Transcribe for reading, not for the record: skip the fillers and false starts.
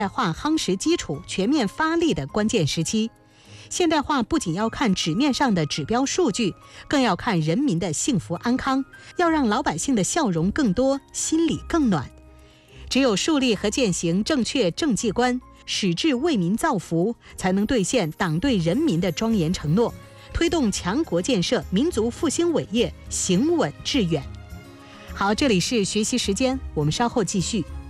化夯实基础、全面发力的关键时期。现代化不仅要看纸面上的指标数据，更要看人民的幸福安康，要让老百姓的笑容更多，心里更暖。只有树立和践行正确政绩观，矢志为民造福，才能兑现党对人民的庄严承诺，推动强国建设、民族复兴伟业行稳致远。好，这里是学习时间，我们稍后继续。